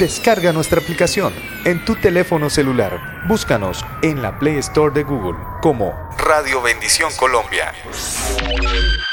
Descarga nuestra aplicación en tu teléfono celular. Búscanos en la Play Store de Google como Radio Bendición Colombia.